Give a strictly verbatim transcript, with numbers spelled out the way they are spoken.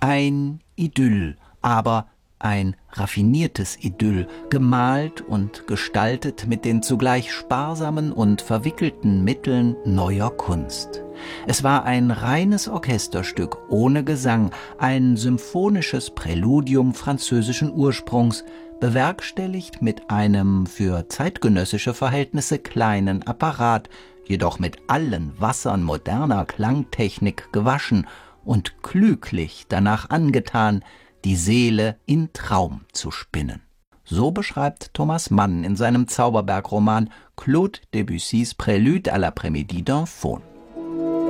Ein Idyll, aber ein raffiniertes Idyll, gemalt und gestaltet mit den zugleich sparsamen und verwickelten Mitteln neuer Kunst. Es war ein reines Orchesterstück ohne Gesang, ein symphonisches Präludium französischen Ursprungs, bewerkstelligt mit einem für zeitgenössische Verhältnisse kleinen Apparat, jedoch mit allen Wassern moderner Klangtechnik gewaschen und klüglich danach angetan, die Seele in Traum zu spinnen. So beschreibt Thomas Mann in seinem Zauberberg-Roman Claude Debussys Prélude à l'après-midi d'un faune.